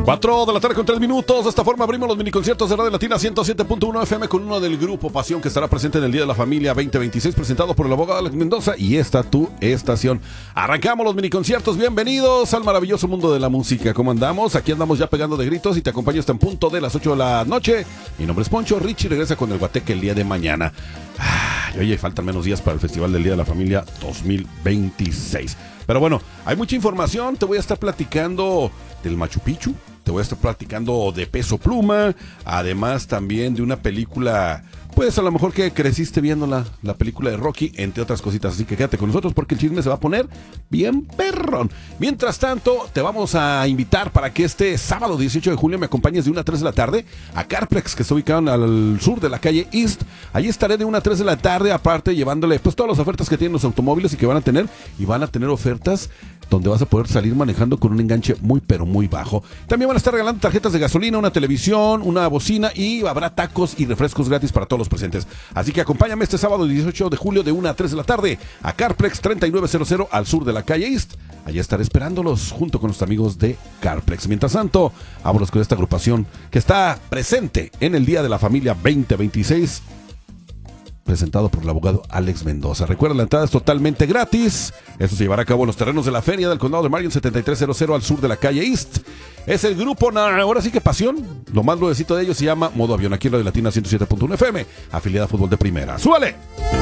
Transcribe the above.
4 de la tarde con 3 minutos. De esta forma abrimos los miniconciertos de Radio Latina 107.1 FM con uno del grupo Pasión que estará presente en el Día de la Familia 2026, presentado por el abogado Alex Mendoza y esta tu estación. Arrancamos los miniconciertos. Bienvenidos al maravilloso mundo de la música. ¿Cómo andamos? Aquí andamos ya pegando de gritos y te acompaño hasta en punto de las 8 de la noche. Mi nombre es Poncho. Richie regresa con el Guateque el día de mañana. Oye, faltan menos días para el Festival del Día de la Familia 2026. Pero bueno, hay mucha información. Te voy a estar platicando del Machu Picchu. Te voy a estar platicando de Peso Pluma. Además también de una película, pues a lo mejor que creciste viendo la película de Rocky, entre otras cositas. Así que quédate con nosotros porque el chisme se va a poner bien perrón. Mientras tanto, te vamos a invitar para que este sábado 18 de julio me acompañes de 1 a 3 de la tarde a Carplex, que está ubicado al sur de la calle East. Allí estaré de 1 a 3 de la tarde, aparte llevándole pues todas las ofertas que tienen los automóviles y que van a tener. Y van a tener ofertas donde vas a poder salir manejando con un enganche muy pero muy bajo. También van a estar regalando tarjetas de gasolina, una televisión, una bocina y habrá tacos y refrescos gratis para todos los presentes. Así que acompáñame este sábado 18 de julio de 1 a 3 de la tarde a Carplex 3900 al sur de la calle East. Allá estaré esperándolos junto con los amigos de Carplex. Mientras tanto, vámonos con esta agrupación que está presente en el Día de la Familia 2026, presentado por el abogado Alex Mendoza. Recuerda, la entrada es totalmente gratis. Esto se llevará a cabo en los terrenos de la Feria del Condado de Marion, 7300 al sur de la calle East. Es el grupo, ahora sí que Pasión. Lo más nuevecito de ellos se llama Modo Avión, aquí en Radio Latina 107.1 FM, afiliada a Fútbol de Primera. ¡Súbale!